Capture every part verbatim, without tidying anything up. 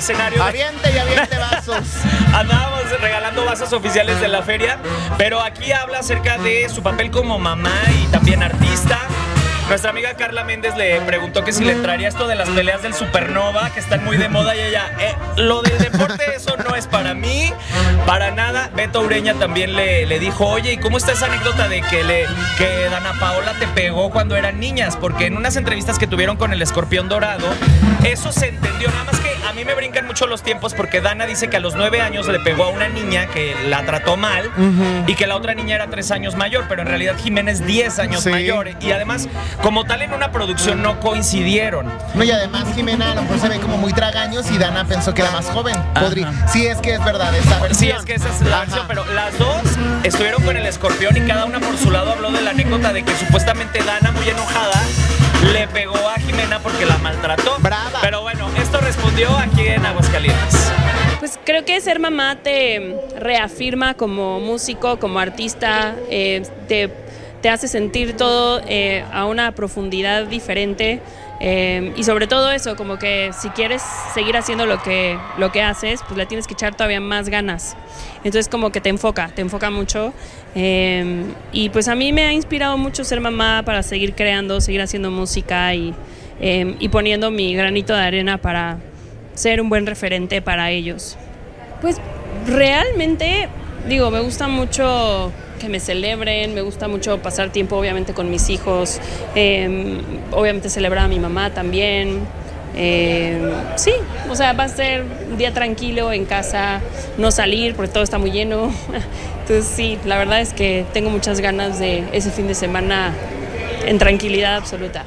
escenario. Aviente y aviente vasos. Andábamos regalando vasos oficiales de la feria, pero aquí habla acerca de su papel como mamá y también artista. Nuestra amiga Carla Méndez le preguntó que si le entraría esto de las peleas del Supernova, que están muy de moda, y ella, eh, lo del deporte, eso no es para mí, para nada. Beto Ureña también le, le dijo, oye, ¿y cómo está esa anécdota de que, le, que Dana Paola te pegó cuando eran niñas? Porque en unas entrevistas que tuvieron con el Escorpión Dorado, eso se entendió, nada más que a mí me brincan mucho los tiempos porque Dana dice que a los nueve años le pegó a una niña que la trató mal, uh-huh, y que la otra niña era tres años mayor, pero en realidad Jimena es diez años sí. mayor, y además, como tal, en una producción no coincidieron. No, y además Jimena a lo mejor se ve como muy tragaños y Dana pensó que era más joven. Podría, sí es que es verdad esa versión. Sí es que esa es la Ajá. versión, pero las dos estuvieron con el Escorpión y cada una por su lado habló de la anécdota de que supuestamente Dana, muy enojada, le pegó a Jimena porque la maltrató. Brava. Pero bueno, esto respondió aquí en Aguascalientes. Pues creo que ser mamá te reafirma como músico, como artista, eh, te, te hace sentir todo eh, a una profundidad diferente, eh, y sobre todo eso, como que si quieres seguir haciendo lo que, lo que haces, pues le tienes que echar todavía más ganas. Entonces como que te enfoca, te enfoca mucho, eh, y pues a mí me ha inspirado mucho ser mamá para seguir creando, seguir haciendo música y, eh, y poniendo mi granito de arena para ser un buen referente para ellos. Pues realmente, digo, me gusta mucho que me celebren, me gusta mucho pasar tiempo obviamente con mis hijos, eh, obviamente celebrar a mi mamá también. Eh, sí, o sea, va a ser un día tranquilo en casa, no salir porque todo está muy lleno. Entonces sí, la verdad es que tengo muchas ganas de ese fin de semana en tranquilidad absoluta.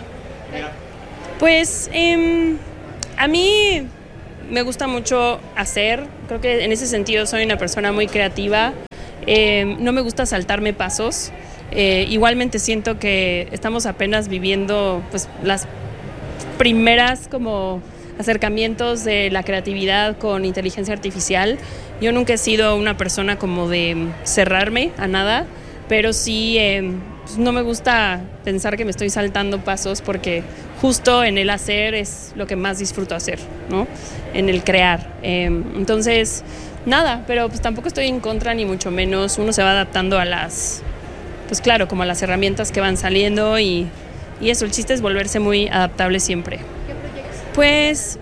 Pues eh, a mí me gusta mucho hacer, creo que en ese sentido soy una persona muy creativa, eh, no me gusta saltarme pasos, eh, igualmente siento que estamos apenas viviendo pues las primeras como acercamientos de la creatividad con inteligencia artificial. Yo nunca he sido una persona como de cerrarme a nada, pero sí eh, pues no me gusta pensar que me estoy saltando pasos porque justo en el hacer es lo que más disfruto hacer, ¿no? En el crear. Eh, entonces, nada, pero pues tampoco estoy en contra ni mucho menos. Uno se va adaptando a las, pues claro, como a las herramientas que van saliendo y, y eso, el chiste es volverse muy adaptable siempre. ¿Qué proyectos? Pues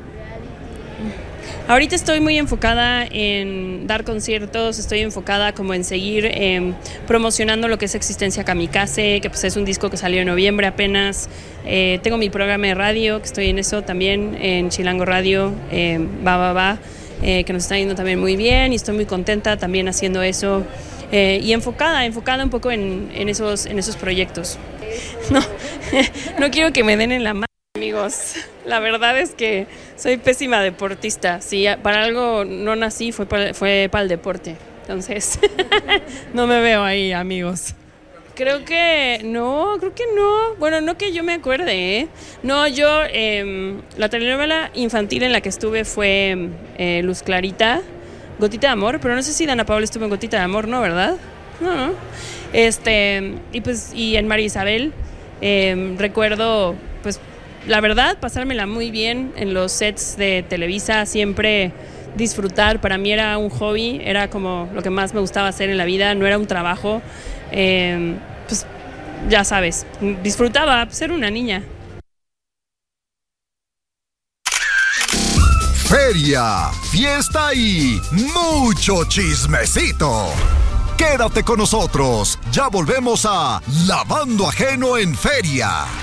ahorita estoy muy enfocada en dar conciertos, estoy enfocada como en seguir eh, promocionando lo que es Existencia Kamikaze, que pues es un disco que salió en noviembre apenas. Eh, tengo mi programa de radio, que estoy en eso también, en Chilango Radio, eh, va, va, va, eh, que nos está yendo también muy bien y estoy muy contenta también haciendo eso. Eh, y enfocada, enfocada un poco en, en, esos, en esos proyectos. No, no quiero que me den en la mano, amigos. La verdad es que soy pésima deportista. Si para algo no nací fue para, fue para el deporte. Entonces, no me veo ahí, amigos. Creo que no, creo que no. Bueno, no que yo me acuerde, ¿eh? No, yo, eh, la telenovela infantil en la que estuve fue eh, Luz Clarita, Gotita de Amor, pero no sé si Dana Paola estuvo en Gotita de Amor, ¿no? ¿Verdad? No, no. Este, y pues, y en María Isabel, eh, recuerdo, pues, la verdad, pasármela muy bien en los sets de Televisa, siempre disfrutar. Para mí era un hobby, era como lo que más me gustaba hacer en la vida, no era un trabajo. Eh, pues, ya sabes, disfrutaba ser una niña. Feria, fiesta y mucho chismecito. Quédate con nosotros, ya volvemos a Lavando Ajeno en Feria.